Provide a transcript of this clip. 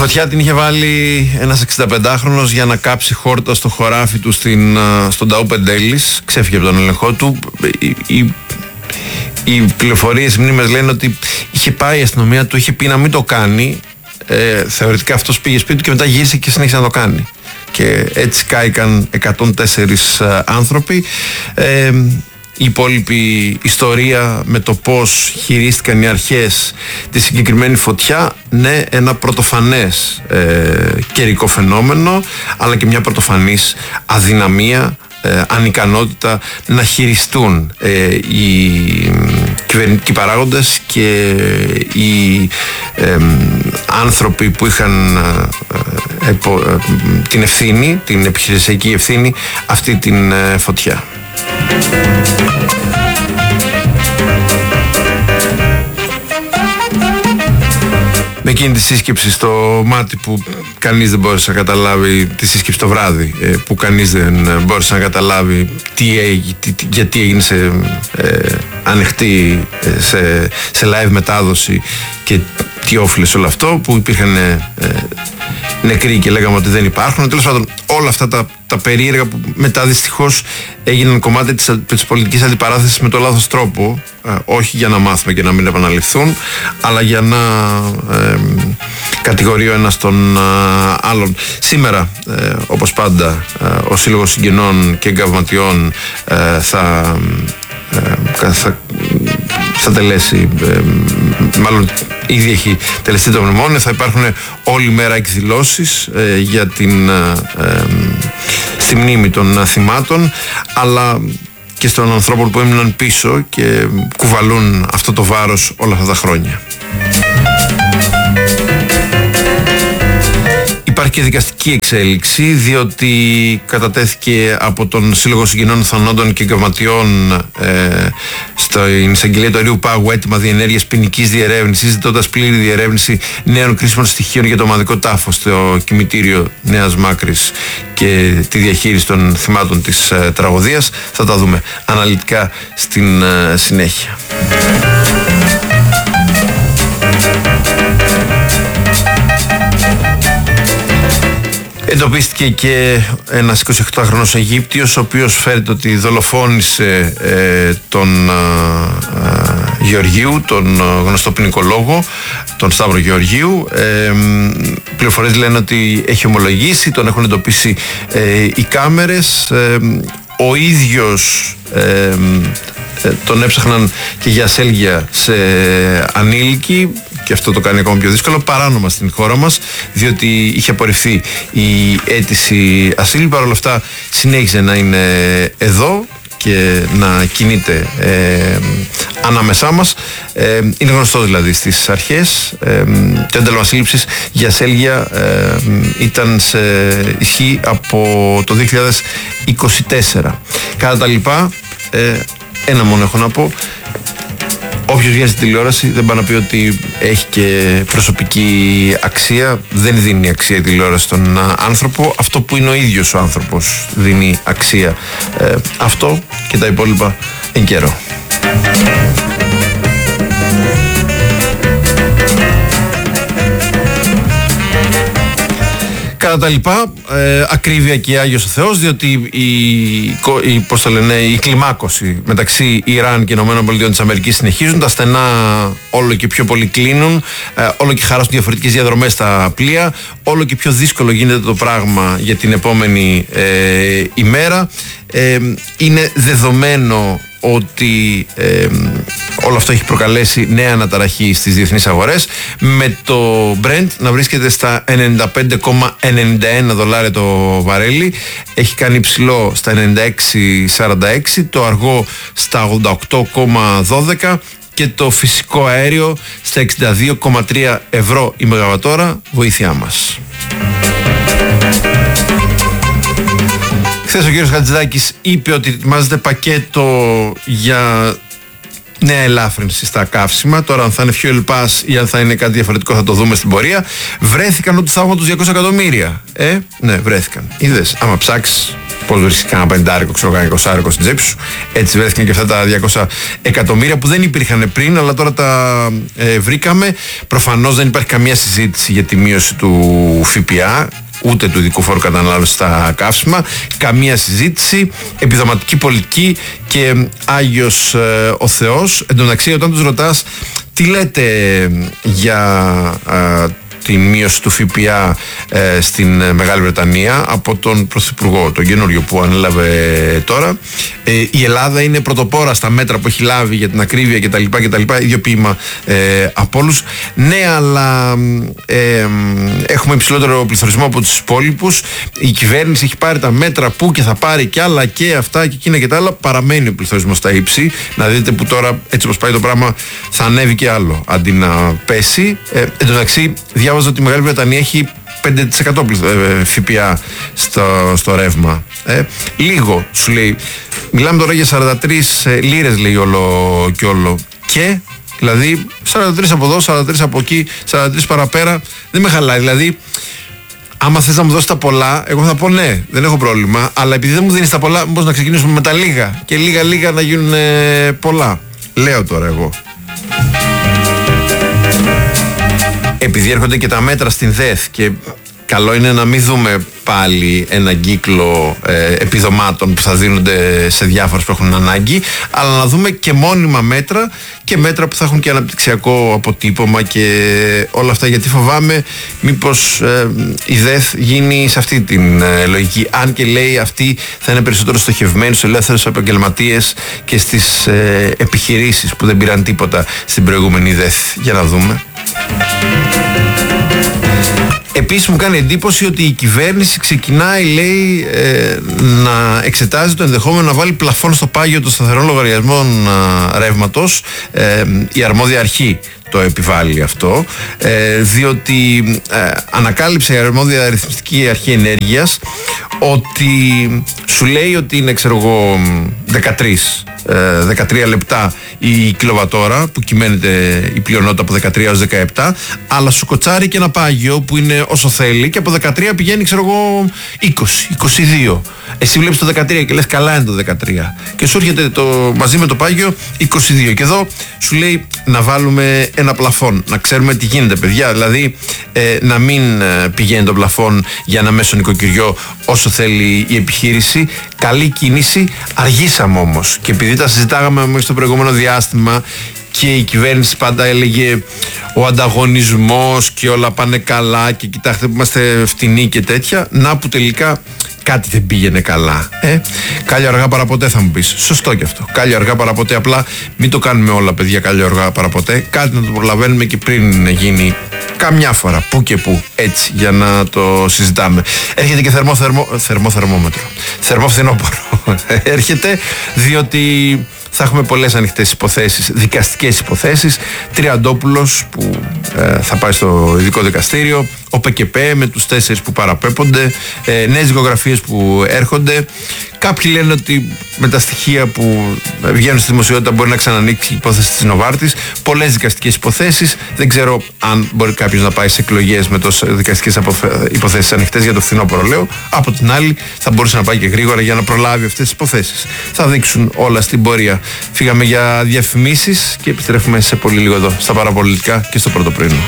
φωτιά την είχε βάλει ένας 65χρονος για να κάψει χόρτα στο χωράφι του στον Ταού Πεντέλης. Ξέφυγε από τον έλεγχό του. Οι πληροφορίες, οι μνήμες λένε ότι είχε πάει η αστυνομία, του είχε πει να μην το κάνει. Θεωρητικά αυτός πήγε σπίτι του και μετά γύρισε και συνέχισε να το κάνει. Και έτσι κάηκαν 104 άνθρωποι. Η υπόλοιπη ιστορία με το πώς χειρίστηκαν οι αρχές τη συγκεκριμένη φωτιά, ναι, ένα πρωτοφανές καιρικό φαινόμενο, αλλά και μια πρωτοφανής αδυναμία, ανικανότητα να χειριστούν οι κυβερνητικοί παράγοντες και οι άνθρωποι που είχαν την ευθύνη, την επιχειρησιακή ευθύνη, αυτή την φωτιά. Με εκείνη τη σύσκεψη στο μάτι που κανείς δεν μπόρεσε να καταλάβει, τη σύσκεψη το βράδυ που κανείς δεν μπόρεσε να καταλάβει γιατί έγινε σε ανοιχτή, σε live μετάδοση και τι όφιλε όλο αυτό, που υπήρχαν νεκροί και λέγαμε ότι δεν υπάρχουν. Τέλος πάντων, όλα αυτά τα περίεργα που μετά δυστυχώς έγιναν κομμάτι της πολιτικής αντιπαράθεσης με το λάθος τρόπο, όχι για να μάθουμε και να μην επαναληφθούν, αλλά για να κατηγορεί ο ένας τον άλλον. Σήμερα, όπως πάντα, ο Σύλλογος Συγγενών και Εγκαυματιών θα τελέσει, μάλλον ήδη έχει τελεστεί το μνημόνιο. Θα υπάρχουν όλη μέρα εκδηλώσεις για στη μνήμη των θυμάτων, αλλά και των ανθρώπων που έμειναν πίσω και κουβαλούν αυτό το βάρος όλα αυτά τα χρόνια. Υπάρχει και δικαστική εξέλιξη, διότι κατατέθηκε από τον Σύλλογο Συγγενών Θανόντων και Εγκαυματιών στην εισαγγελία του Αερίου Πάγου έτοιμα διενέργειας ποινικής διερεύνησης, ζητώντας πλήρη διερεύνηση νέων κρίσιμων στοιχείων για το ομαδικό τάφο στο κημητήριο Νέας Μάκρης και τη διαχείριση των θυμάτων της τραγωδίας. Θα τα δούμε αναλυτικά στην συνέχεια. Εντοπίστηκε και ένας 28χρονος Αιγύπτιος, ο οποίος φέρεται ότι δολοφόνησε τον Γεωργίου, τον γνωστό ποινικολόγο, τον Σταύρο Γεωργίου. Πληροφορίες λένε ότι έχει ομολογήσει, τον έχουν εντοπίσει οι κάμερες. Ο ίδιος τον έψαχναν και για ασέλγεια σε ανήλικη, και αυτό το κάνει ακόμα πιο δύσκολο, παράνομα στην χώρα μας, διότι είχε απορριφθεί η αίτηση ασύλου. Παρ' όλα αυτά συνέχιζε να είναι εδώ και να κινείται ανάμεσά μας. Είναι γνωστό δηλαδή στις αρχές. Το ένταλμα σύλληψης για ασέλγεια ήταν σε ισχύ από το 2024. Κατά τα λοιπά, ένα μόνο έχω να πω: όποιος βγαίνει στη τηλεόραση δεν πάει να πει ότι έχει και προσωπική αξία. Δεν δίνει αξία η τηλεόραση στον άνθρωπο. Αυτό που είναι ο ίδιος ο άνθρωπος δίνει αξία. Αυτό και τα υπόλοιπα εν καιρό. Κατά τα λοιπά, ακρίβεια και Άγιος ο Θεός, διότι η κλιμάκωση μεταξύ Ιράν και ΗΠΑ συνεχίζουν, τα στενά όλο και πιο πολύ κλείνουν, όλο και χαράσουν διαφορετικές διαδρομές στα πλοία, όλο και πιο δύσκολο γίνεται το πράγμα για την επόμενη ημέρα. Είναι δεδομένο ότι όλο αυτό έχει προκαλέσει νέα αναταραχή στις διεθνείς αγορές, με το Brent να βρίσκεται στα $95,91 το βαρέλι. Έχει κάνει υψηλό στα 96,46, το αργό στα 88,12 και το φυσικό αέριο στα 62,3 ευρώ η μεγαβατόρα. Βοήθειά μας. Χθες ο κύριος Χατζηδάκης είπε ότι ετοιμάζεται πακέτο για νέα ελάφρυνση στα καύσιμα. Τώρα, αν θα είναι fuel pass ή αν θα είναι κάτι διαφορετικό, θα το δούμε στην πορεία. Βρέθηκαν ότι θα έχουμε τους 200 εκατομμύρια. Ναι, βρέθηκαν. Είδες, άμα ψάξεις, Πώς βρίσκεις κανένα πεντάρικο, ξέρω, κανένα 20 στην τσέπη σου. Έτσι βρέθηκαν και αυτά τα 200 εκατομμύρια που δεν υπήρχαν πριν, αλλά τώρα τα βρήκαμε. Προφανώς δεν υπάρχει καμία συζήτηση για τη μείωση του ΦΠΑ, ούτε του ειδικού φόρου κατανάλωσης στα καύσιμα. Καμία συζήτηση. Επιδοματική πολιτική και Άγιος ο Θεός. Εν τω μεταξύ, όταν τους ρωτάς τι λέτε για τη μείωση του ΦΠΑ στην Μεγάλη Βρετανία από τον Πρωθυπουργό, τον καινούριο που ανέλαβε τώρα, η Ελλάδα είναι πρωτοπόρα στα μέτρα που έχει λάβει για την ακρίβεια κτλ. Ιδιοποίημα από όλους. Ναι, αλλά έχουμε υψηλότερο πληθωρισμό από τους υπόλοιπους. Η κυβέρνηση έχει πάρει τα μέτρα που και θα πάρει και άλλα και αυτά και εκείνα και τα άλλα. Παραμένει ο πληθωρισμός στα ύψη. Να δείτε που τώρα, έτσι όπως πάει το πράγμα, θα ανέβει και άλλο αντί να πέσει. Εν τω μεταξύ, διάβαζα ότι η Μεγάλη Βρετανία έχει 5% ΦΠΑ στο ρεύμα. Λίγο, σου λέει. Μιλάμε τώρα για 43 λίρες, λέει, όλο και όλο. Και, δηλαδή, 43 από εδώ, 43 από εκεί, 43 παραπέρα. Δεν με χαλάει. Δηλαδή, άμα θες να μου δώσεις τα πολλά, εγώ θα πω ναι, δεν έχω πρόβλημα. Αλλά επειδή δεν μου δίνεις τα πολλά, μήπως να ξεκινήσουμε με τα λίγα. Και λίγα να γίνουν πολλά. Λέω τώρα εγώ. Επειδή έρχονται και τα μέτρα στην ΔΕΘ και καλό είναι να μην δούμε πάλι έναν κύκλο επιδομάτων που θα δίνονται σε διάφορους που έχουν ανάγκη, αλλά να δούμε και μόνιμα μέτρα και μέτρα που θα έχουν και αναπτυξιακό αποτύπωμα και όλα αυτά, γιατί φοβάμαι μήπως η ΔΕΘ γίνει σε αυτή την λογική, αν και λέει αυτή θα είναι περισσότερο στοχευμένη στους ελεύθερους επαγγελματίες και στις επιχειρήσεις που δεν πήραν τίποτα στην προηγούμενη ΔΕΘ. Για να δούμε. Επίσης μου κάνει εντύπωση ότι η κυβέρνηση ξεκινάει, λέει, να εξετάζει το ενδεχόμενο να βάλει πλαφόν στο πάγιο των σταθερών λογαριασμών ρεύματος. Η αρμόδια αρχή το επιβάλλει αυτό, διότι ανακάλυψε η αρμόδια αριθμιστική αρχή ενέργειας ότι σου λέει ότι είναι, ξέρω εγώ, 13 λεπτά η κιλοβατόρα που κυμαίνεται η πλειονότητα από 13 έως 17, αλλά σου κοτσάρει και ένα πάγιο που είναι όσο θέλει και από 13 πηγαίνει, ξέρω εγώ, 20, 22. Εσύ βλέπεις το 13 και λες καλά είναι το 13 και σου έρχεται μαζί με το πάγιο 22 και εδώ σου λέει να βάλουμε ένα πλαφόν, να ξέρουμε τι γίνεται, παιδιά, δηλαδή να μην πηγαίνει το πλαφόν για ένα μέσο νοικοκυριό όσο θέλει η επιχείρηση. Καλή κίνηση, αργήσαμε όμως και επειδή τα συζητάγαμε μέχρι στο προηγούμενο διάστημα και η κυβέρνηση πάντα έλεγε ο ανταγωνισμός και όλα πάνε καλά και κοιτάξτε που είμαστε φτηνοί και τέτοια, να που τελικά κάτι δεν πήγαινε καλά. Κάλλιο αργά παρά ποτέ, θα μου πεις. Σωστό και αυτό. Κάλλιο αργά παρά ποτέ. Απλά μην το κάνουμε όλα, παιδιά, κάλλιο αργά παρά ποτέ. Κάτι να το προλαβαίνουμε και πριν γίνει καμιά φορά. Πού και πού. Έτσι, για να το συζητάμε. Έρχεται και θερμόμετρο. Θερμό φθινόπωρο. Έρχεται, διότι θα έχουμε πολλές ανοιχτές υποθέσεις, δικαστικές υποθέσεις. Τριαντόπουλος που θα πάει στο ειδικό δικαστήριο, ο ΠΚΠ με τους 4 που παραπέπονται, νέες δικογραφίες που έρχονται. Κάποιοι λένε ότι με τα στοιχεία που βγαίνουν στη δημοσιότητα μπορεί να ξανανοίξει η υπόθεση της Νοβάρτης. Πολλές δικαστικές υποθέσεις. Δεν ξέρω αν μπορεί κάποιος να πάει σε εκλογές με τόσες δικαστικές υποθέσεις ανοιχτές για το φθινόπωρο, λέω. Από την άλλη, θα μπορούσε να πάει και γρήγορα για να προλάβει αυτές τις υποθέσεις. Θα δείξουν όλα στην πορεία. Φύγαμε για διαφημίσεις και επιστρέφουμε σε πολύ λίγο εδώ, στα παραπολιτικά και στο Πρωτοπρίνο.